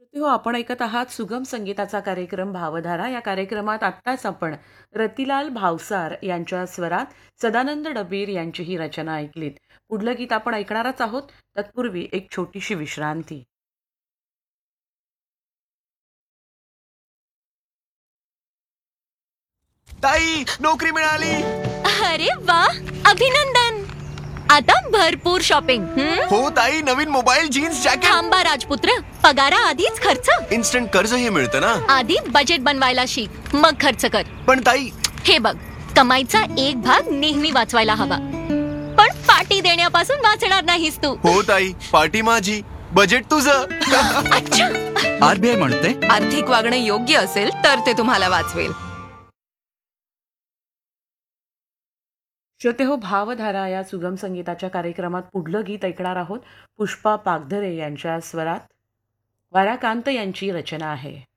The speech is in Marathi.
हो, आपण ऐकत आहात सुगम संगीताचा कार्यक्रम भावधारा. या कार्यक्रमात आत्ताच आपण रतिलाल भावसार यांच्या स्वरात सदानंद डबीर यांची ही रचना ऐकलीत. पुढलं गीत आपण ऐकणारच आहोत. तत्पूर्वी एक छोटीशी विश्रांती. ताई, नोकरी मिळाली. अरे वा, अभिनंदन. आता भरपूर शॉपिंग. हो ताई, नवीन मोबाईल, जीन्स, जॅकेट. थांबा राजपुत्र, पगारा आधीच खर्च. इन्स्टंट कर्जही मिळतं ना. आधी बजेट बनवायला शिक, मग खर्च कर. पण ताई, हे बघ, कमाईचा एक भाग नेहमी वाचवायला हवा, पण पार्टी देण्यापासून वाचणार नाहीस तू. हो ताई, पार्टी माझी, बजेट तुझं. अच्छा. आरबीआय म्हणते, आर्थिक वागणे योग्य असेल तर ते तुम्हाला वाचवेल. श्रोते हो, भावधारा या सुगम संगीताच्या कार्यक्रमात पुढलं गीत ऐकणार आहोत. पुष्पा पागधरे यांच्या स्वरात वाराकांत यांची रचना आहे.